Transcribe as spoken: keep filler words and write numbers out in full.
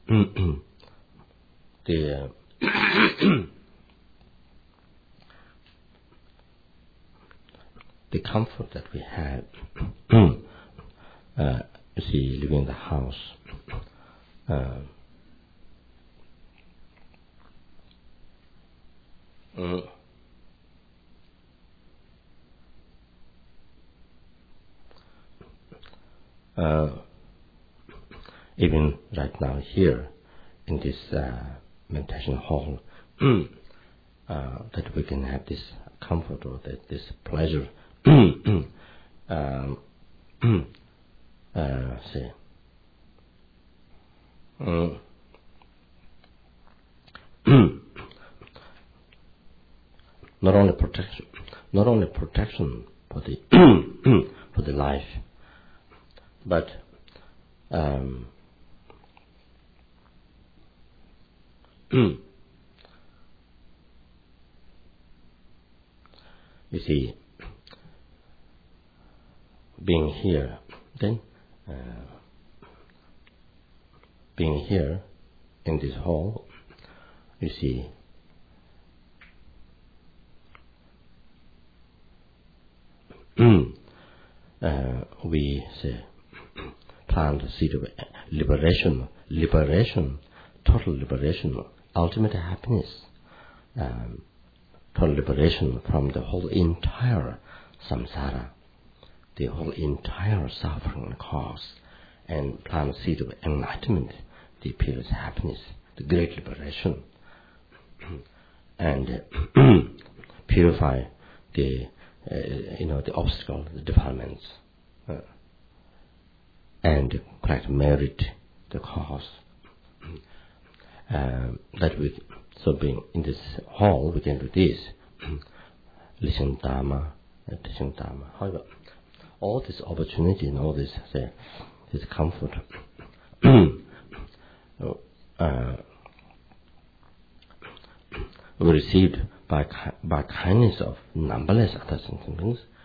the uh, the comfort that we have, uh, you see, living in the house, uh, mm, uh, even right now here in this uh, meditation hall, uh, that we can have this comfort or that this pleasure. um, uh, say, um, not only protection, not only protection for the for the life, but um, you see, being here, then uh, being here in this hall, you see, uh, we say plant the seed of liberation, liberation, total liberation, ultimate happiness, um, total liberation from the whole entire samsara, the whole entire suffering cause, and plant the seed of enlightenment, the purest happiness, the great liberation, and purify the uh, you know the obstacle, the defilements, uh, and correct merit, the cause. Uh, that we so being in this hall, we can do this. Listen Dharma, uh, teaching Dharma. However, all this opportunity and all this, say, this comfort, uh, we received by by kindness of numberless other sentient beings.